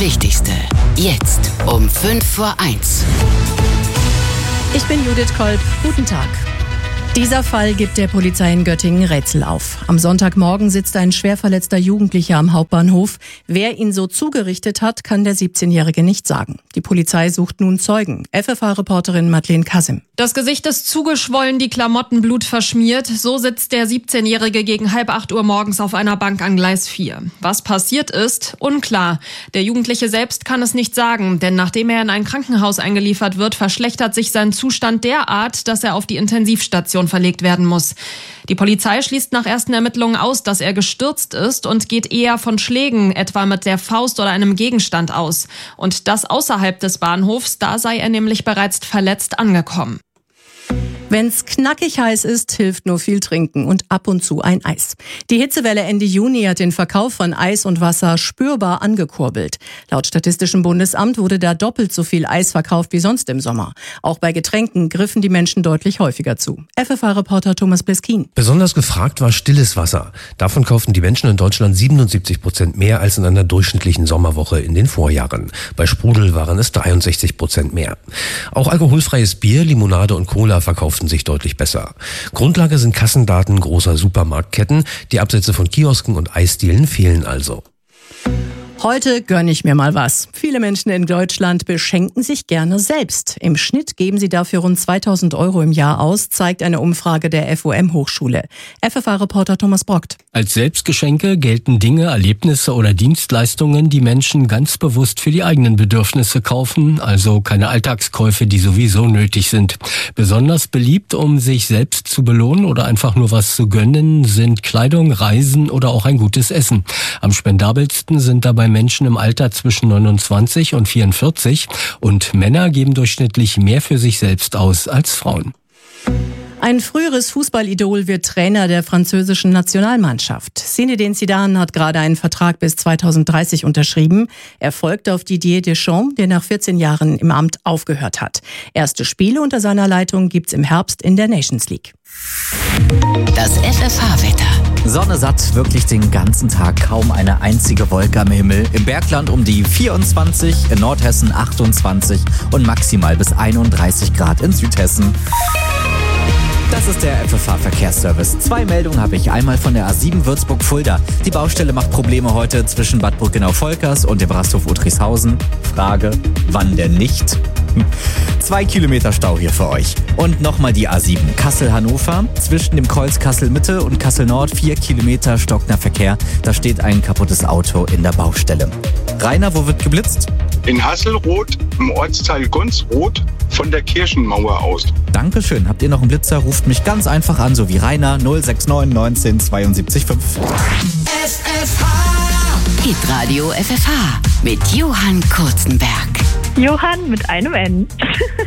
Wichtigste. Jetzt um 1:05. Ich bin Judith Kolb. Guten Tag. Dieser Fall gibt der Polizei in Göttingen Rätsel auf. Am Sonntagmorgen sitzt ein schwer verletzter Jugendlicher am Hauptbahnhof. Wer ihn so zugerichtet hat, kann der 17-Jährige nicht sagen. Die Polizei sucht nun Zeugen. FFH-Reporterin Madeleine Kasim. Das Gesicht ist zugeschwollen, die Klamotten blutverschmiert. So sitzt der 17-Jährige gegen 7:30 Uhr morgens auf einer Bank an Gleis 4. Was passiert ist, unklar. Der Jugendliche selbst kann es nicht sagen, denn nachdem er in ein Krankenhaus eingeliefert wird, verschlechtert sich sein Zustand derart, dass er auf die Intensivstation verlegt werden muss. Die Polizei schließt nach ersten Ermittlungen aus, dass er gestürzt ist und geht eher von Schlägen, etwa mit der Faust oder einem Gegenstand aus. Und das außerhalb des Bahnhofs, da sei er nämlich bereits verletzt angekommen. Wenn's knackig heiß ist, hilft nur viel trinken und ab und zu ein Eis. Die Hitzewelle Ende Juni hat den Verkauf von Eis und Wasser spürbar angekurbelt. Laut Statistischem Bundesamt wurde da doppelt so viel Eis verkauft wie sonst im Sommer. Auch bei Getränken griffen die Menschen deutlich häufiger zu. FFH-Reporter Thomas Bleskin. Besonders gefragt war stilles Wasser. Davon kauften die Menschen in Deutschland 77% mehr als in einer durchschnittlichen Sommerwoche in den Vorjahren. Bei Sprudel waren es 63% mehr. Auch alkoholfreies Bier, Limonade und Cola verkauften sich deutlich besser. Grundlage sind Kassendaten großer Supermarktketten. Die Absätze von Kiosken und Eisdielen fehlen also. Heute gönne ich mir mal was. Viele Menschen in Deutschland beschenken sich gerne selbst. Im Schnitt geben sie dafür rund 2.000 € im Jahr aus, zeigt eine Umfrage der FOM-Hochschule. FFH-Reporter Thomas Brockt. Als Selbstgeschenke gelten Dinge, Erlebnisse oder Dienstleistungen, die Menschen ganz bewusst für die eigenen Bedürfnisse kaufen, also keine Alltagskäufe, die sowieso nötig sind. Besonders beliebt, um sich selbst zu belohnen oder einfach nur was zu gönnen, sind Kleidung, Reisen oder auch ein gutes Essen. Am spendabelsten sind dabei Menschen im Alter zwischen 29 und 44 und Männer geben durchschnittlich mehr für sich selbst aus als Frauen. Ein früheres Fußballidol wird Trainer der französischen Nationalmannschaft. Zinedine Zidane hat gerade einen Vertrag bis 2030 unterschrieben. Er folgt auf Didier Deschamps, der nach 14 Jahren im Amt aufgehört hat. Erste Spiele unter seiner Leitung gibt's im Herbst in der Nations League. Das FFH-Wetter. Sonne satt, wirklich den ganzen Tag, kaum eine einzige Wolke am Himmel. Im Bergland um die 24, in Nordhessen 28 und maximal bis 31 Grad in Südhessen. Das ist der FFH-Verkehrsservice. 2 Meldungen habe ich. Einmal von der A7 Würzburg-Fulda. Die Baustelle macht Probleme heute zwischen Bad Brückenau-Volkers und dem Rasthof Uttrichshausen. Frage, wann denn nicht? 2 Kilometer Stau hier für euch. Und nochmal die A7 Kassel-Hannover. Zwischen dem Kreuz Kassel-Mitte und Kassel-Nord 4 Kilometer stockender Verkehr. Da steht ein kaputtes Auto in der Baustelle. Rainer, wo wird geblitzt? In Hasselroth, im Ortsteil Gonsroth, von der Kirchenmauer aus. Dankeschön. Habt ihr noch einen Blitzer? Ruft mich ganz einfach an, so wie Rainer 069 19 72 5. FFH. Hitradio FFH mit Johann Kurzenberg. Johann mit einem N.